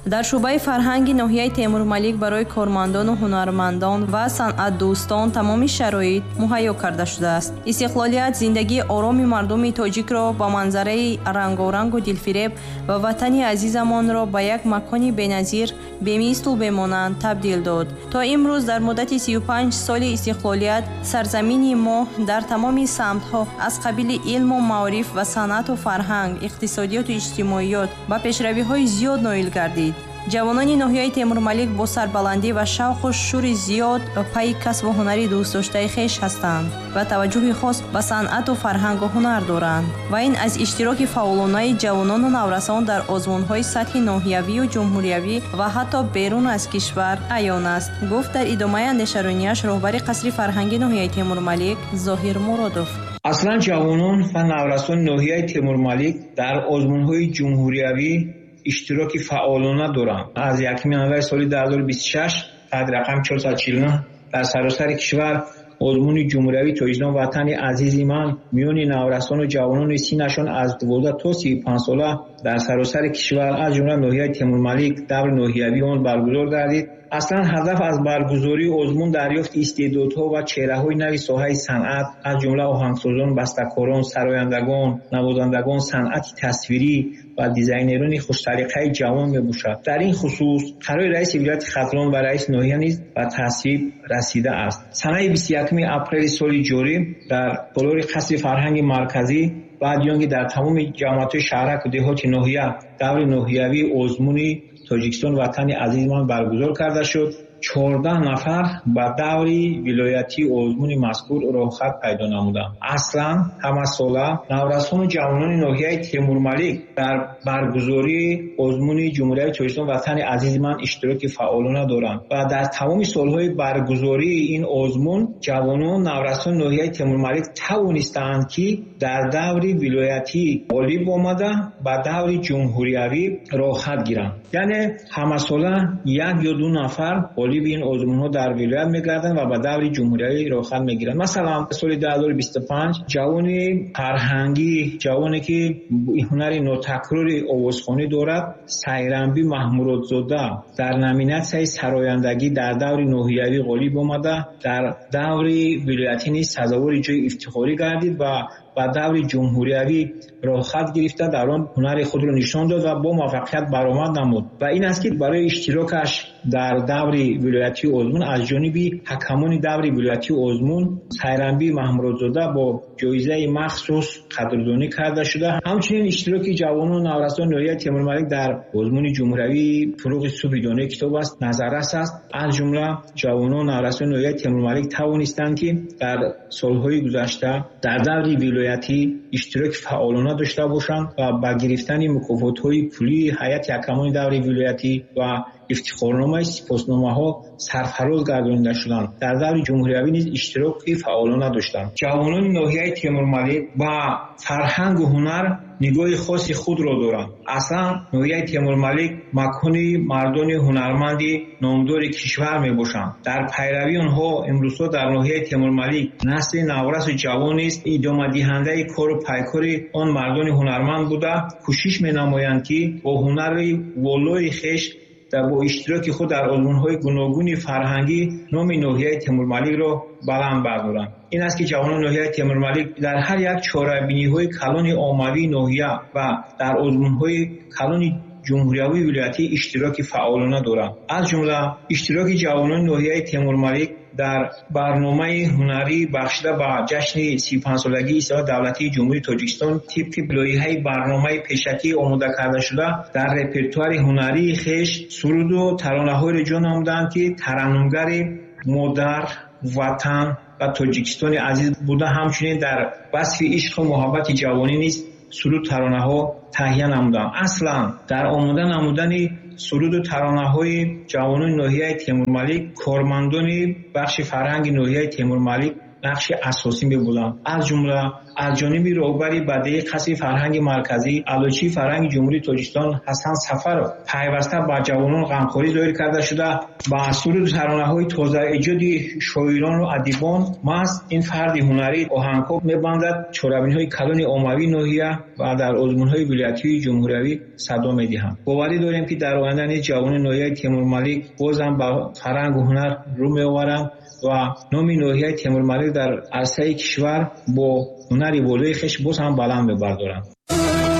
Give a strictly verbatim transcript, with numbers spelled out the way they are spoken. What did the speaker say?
در شعبه فرهنگ ناحیه تیمورملک برای کارمندان و هنرمندان و صنعت دوستان تمام شرایط مهیا کرده شده است. استقلالیت زندگی آرام مردم تاجیک را با منظره رنگارنگ و دلفریب و وطن عزیزمان را به یک مکان بی‌نظیر بمیست و بمانند تبدیل داد. تا امروز در مدت سی و پنج سال استقلالیت سرزمین ما در تمام سمت‌ها از قبیل علم و معارف و صنعت و فرهنگ، اقتصادیات و اجتماعیات با پیشروی‌های زیاد نائل گردید. جوانان ناحیه تیمورملک با سربلندی و شوق و شور زیاد پای کسب و هنری دوست داشته خویش هستند و توجه خاص به صنعت و فرهنگ و هنر دارند و این از اشتراک فعالانه جوانان و نورسان در آزمون‌های سطح ناحیوی و جمهوریوی و حتی بیرون از کشور عیان است، گفت در ادامه اندیشه‌رانی‌اش رهبر قصر فرهنگی ناحیه تیمورملک ظاهر مرادوف. اصلا جوانان و نورسان ناحیه تیمورملک در آزمون‌های جمهوریوی اشتراک فعالانه دارند. از یکم ینوری سال دو هزار و بیست و شش تا رقم چهارصد و چهل و نه در سراسر کشور آزمون جمهوریوی تاجیکستان وطن عزیز من میان نورسان و جوانان سینشان از دوازده تا سی و پنج ساله در سراسر کشور از جمله ناحیه تیمورملک دور ناحیوی آن برگزار گردید. اصلا هدف از برگزاری آزمون دریافت استعدادها و چهره‌های نوی ساحه صنعت از جمله آهنگسازان، بسته‌کاران، سرایندگان، نوازندگان، صنعت تصویری و دیزاینران خوش‌سلیقه جوان میباشد. در این خصوص قرار رئیس ولایت ختلان و رئیس ناحیه نیز به تصویب رسیده است. سنه بیست و یکم اپریل سال جاری در تالار قصر فرهنگ مرکزی بعد یانگی در تمام جامعات شهرک و دهات ناحیه دور ناحیوی آزمونی تاجیکستان وطن عزیز من برگزار کرده شد. چهارده نفر به دوری ولایتی آزمون مذکور راه خط پیدا نمودند. اصلا همه ساله نورسان و جوانان ناحیه تیمورملک در برگزاری آزمون جمهوریت تاجیکستان وطن عزیز من اشتراک فعالانه دارند و در تمام سالهای برگزاری این آزمون جوانان نورسان ناحیه تیمورملک توانستند که در دوری ولایتی غالب آمده به دوری جمهوریوی راه خط گیرند. یعنی همه ساله یک یا دو نفر غالب این آزمون ها در ولایت میگردند و به دوری جمهوریوی راه خط میگیرند. مثلا سال دو هزار و بیست و پنج جوانی فرهنگی، جوانی که هنر ناتکراری آوازخوانی دارد، سیرنبی محمودزاده در نامیناسیون سرایندگی در دوری ناحیوی غالب آمده، در دوری ولایتی نیز سزاوار جای افتخاری گردید و و دور جمهوریوی راه خط گرفته در آن هنر خود را نشان داد و با موفقیت برآمد نمود و این است که برای اشتراکش در دور ولایتی آزمون از جانب حکمان دور ولایتی آزمون سیرنبی محمودزاده با جایزه مخصوص قدردانی کرده شده. همچنین اشتراک جوانان نورسان ناحیه تیمورملک در آزمون جمهوریوی فروغ صبحیدانه کتاب است نظررس است. از جمله جوانان نورسان ناحیه تیمورملک توانستند که در سالهای گذشته در دور ولایتی اشتراک فعالانه داشته باشند و با گرفتن مکافات‌های پولی هیئت حکمان دور ولایتی و افتخارنامه سپاسنامه ها سرفراز گردانیده شدند. در دور جمهوریوی نیز اشتراک فعالانه داشتند. جوانان ناحیه تیمورملک با فرهنگ و هنر نگاه خاص خود را دارند. اصلا ناحیه تیمورملک مکانی مردان هنرمندی نامدار کشور می باشند. در پیروی آنها امروزها در ناحیه تیمورملک نسل نورس و جوان است ادامه دهنده کار و پیکار آن مردان هنرمند بوده کوشش می نمایند که با هنر والای خویش در با اشتراک خود در آزمون‌های گوناگون فرهنگی نام ناحیه تیمورملک را بلند بردارند. این است که جوانان ناحیه تیمورملک در هر یک چهاره‌بینی‌های کلان عاموی ناحیه و در آزمون‌های کلان جمهوریوی ولایتی اشتراک فعالانه دارند. از جمله اشتراک جوانان ناحیه تیمورملک در برنامه هنری بخشیده به جشن سی و پنج سالگی ایستاد دولتی جمهوری تاجیکستان طبق لایحه برنامه پیشکی آماده کرده شده در رپرتوار هنری خویش سرود و ترانه‌های را جا نمودند که ترنمگر مادر وطن و تاجیکستان عزیز بوده. همچنین در وصف عشق و محبت جوانی نیز سرود ترانه ها تهیه نمودند. اصلا در آماده نمودن سرود و ترانه های جوانان ناحیه تیمورملک کارمندان بخش فرهنگ ناحیه تیمورملک نقش اساسی می بودند. از جمله از جانب رهبری بدهی قصری فرهنگ مرکزی علوچی فرهنگ جمهوری تاجیکستان حسن سفر پیوسته با جوانان غمخوری ظاهر کرده شده با اصول ترانه‌های تازه ایجادی شاعران و ادیبان محض این فرد هنری آهنگ‌ها می‌بندد چوربین‌های کلان اموی ناحیه و در آزمون‌های ولایتی جمهوری صدا می‌دهند. باوری داریم که در آینده نیز جوانان ناحیه تیمورملک بازم با فرهنگ و هنر رو می‌آورند و نام ناحیه تیمورملک در عرصه کشور با هنری بالای خویش باز هم بلند می‌بردارند.